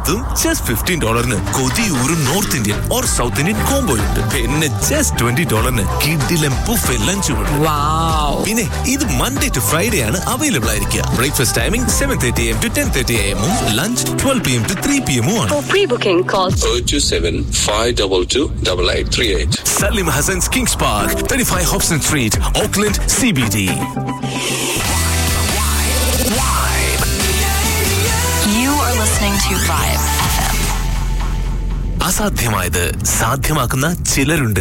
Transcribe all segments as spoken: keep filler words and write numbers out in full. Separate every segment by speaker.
Speaker 1: അതും just fifteen ഡോളറിന് കൊതിയൂറും north Indian or south Indian combo ഉണ്ട്. പിന്നെ ജസ്റ്റ് ട്വന്റി ഡോളറിന് കിഡിലും ബുഫെ ലഞ്ചും ഉണ്ട്. പിന്നെ ഇത് മൺഡേ ടു ഫ്രൈഡേ ആണ് അവൈലബിൾ ആയിരിക്കുക. Breakfast timing seven thirty M to ten thirty എമ്മും lunch twelve P M to three P എമ്മും ആണ്.
Speaker 2: For pre-booking, call
Speaker 3: zero two seven five two two eight eight three eight.
Speaker 1: Salim Hassan's Kings Park, thirty-five Hobson Street, Auckland, C B D.
Speaker 2: You are listening to Vibe F M.
Speaker 1: അസാധ്യമായത് സാധ്യമാക്കുന്ന ചിലരുണ്ട്.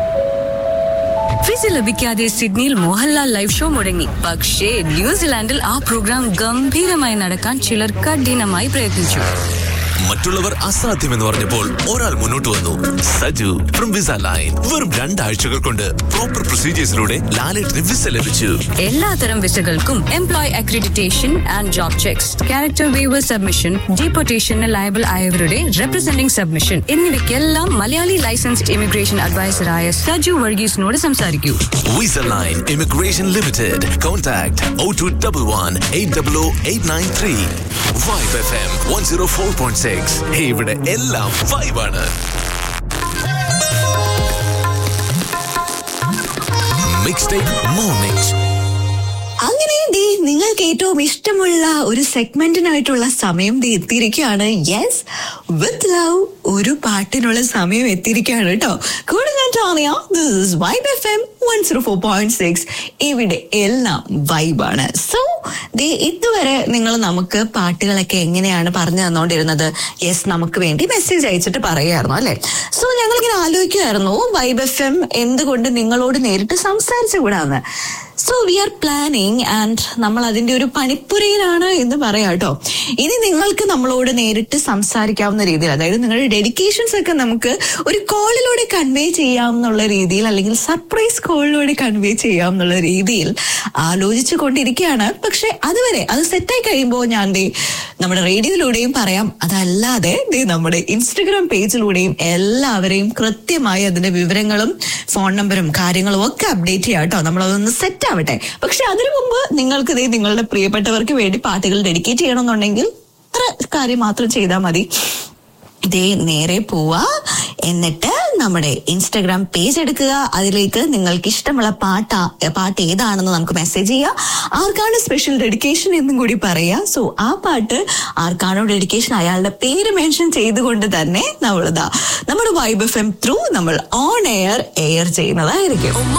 Speaker 4: Visa ലഭിക്കാതെ സിഡ്നിയിൽ Mohanlal live show മുടങ്ങി. പക്ഷേ ന്യൂസിലാൻഡിൽ ആ programme ഗംഭീരമായി നടക്കാൻ ചിലർ കഠിനമായി പ്രയത്നിച്ചു.
Speaker 1: മറ്റുള്ളവർ അസാധ്യമെന്ന് പറഞ്ഞപ്പോൾ ഒരാൾ മുന്നോട്ട് വന്നു. Saju from visa line. വെറും രണ്ടാഴ്ചകൾ കൊണ്ട് പ്രോപ്പർ പ്രൊസീജിയേഴ്സിലൂടെ ലാലേട്ടിന് വിസ ലഭിച്ചു.
Speaker 4: എല്ലാത്തരം വിസകൾക്കും employ accreditation and job checks, character waiver submission, ഡീപ്പോർട്ടേഷന് liable ആയവരുടെ representing submission എന്നിവയ്ക്കെല്ലാം Malayali licensed immigration അഡ്വൈസറായ Saju വർഗീസിനോട് സംസാരിക്കൂ.
Speaker 1: Visa line immigration limited. Contact oh two one one eight oh oh eight nine three. Vibe F M one oh four point six. ഇവിടെ എല്ലാം വൈബാണ്. Mixtape Mornings.
Speaker 5: അങ്ങനെ നിങ്ങൾക്ക് ഏറ്റവും ഇഷ്ടമുള്ള ഒരു സെഗ്മെന്റിനായിട്ടുള്ള സമയം എത്തിയിരിക്കുകയാണ്. യെസ്, വിത്ത് ലവ് ഒരു പാട്ടിനുള്ള സമയം എത്തിയിരിക്കുകയാണ് കേട്ടോ. കൂടുതൽ vibe F M one zero four point six. ഇവിടെ എല്ലാം വൈബാണ്. സോ ദേ ഇതുവരെ നിങ്ങൾ നമുക്ക് പാട്ടുകളൊക്കെ എങ്ങനെയാണ് പറഞ്ഞു തന്നോണ്ടിരുന്നത്? യെസ്, നമുക്ക് വേണ്ടി മെസ്സേജ് അയച്ചിട്ട് പറയായിരുന്നു അല്ലെ. സോ ഞങ്ങളിങ്ങനെ ആലോചിക്കുമായിരുന്നു വൈബ് എഫ് എം എന്തുകൊണ്ട് നിങ്ങളോട് നേരിട്ട് സംസാരിച്ചുകൂടാന്ന്. So we are planning and നമ്മൾ അതിന്റെ ഒരു പണിപ്പുരയിലാണ് എന്ന് പറയാം കേട്ടോ. ഇനി നിങ്ങൾക്ക് നമ്മളോട് നേരിട്ട് സംസാരിക്കാവുന്ന രീതിയിൽ, അതായത് നിങ്ങളുടെ ഡെഡിക്കേഷൻസ് ഒക്കെ നമുക്ക് ഒരു കോളിലൂടെ കൺവേ ചെയ്യാമെന്നുള്ള രീതിയിൽ, അല്ലെങ്കിൽ സർപ്രൈസ് കോളിലൂടെ കൺവേ ചെയ്യാമെന്നുള്ള രീതിയിൽ ആലോചിച്ചു കൊണ്ടിരിക്കുകയാണ്. പക്ഷെ അതുവരെ അത് സെറ്റായി കഴിയുമ്പോൾ ഞാൻ ദേ നമ്മുടെ റേഡിയോയിലൂടെയും പറയാം, അതല്ലാതെ ദേ നമ്മുടെ ഇൻസ്റ്റഗ്രാം പേജിലൂടെയും എല്ലാവരെയും കൃത്യമായി അതിന്റെ വിവരങ്ങളും ഫോൺ നമ്പറും കാര്യങ്ങളും ഒക്കെ അപ്ഡേറ്റ് ചെയ്യാം കേട്ടോ. നമ്മളതൊന്ന് സെറ്റ് ആവട്ടെ. പക്ഷെ അതിനു മുമ്പ് നിങ്ങൾക്ക് ഇതേ നിങ്ങളുടെ പ്രിയപ്പെട്ടവർക്ക് വേണ്ടി പാട്ടുകൾ ഡെഡിക്കേറ്റ് ചെയ്യണമെന്നുണ്ടെങ്കിൽ ഇത്ര കാര്യം മാത്രം ചെയ്താൽ മതി. ഇതേ നേരെ പോവാ, എന്നിട്ട് നമ്മുടെ ഇൻസ്റ്റഗ്രാം പേജ് എടുക്കുക. അതിലേക്ക് നിങ്ങൾക്ക് ഇഷ്ടമുള്ള പാട്ടാ പാട്ട് ഏതാണെന്ന് നമുക്ക് മെസ്സേജ് ചെയ്യാം. ആർക്കാണ് സ്പെഷ്യൽ ഡെഡിക്കേഷൻ എന്നും കൂടി പറയാ. സോ ആ പാട്ട് ആർക്കാണോ ഡെഡിക്കേഷൻ അയാളുടെ പേര് മെൻഷൻ ചെയ്തുകൊണ്ട് തന്നെ നമ്മളിതാ നമ്മുടെ വൈബ് എഫ് എം ത്രൂ നമ്മൾ ഓൺ എയർ എയർ ചെയ്യുന്നതായിരിക്കും.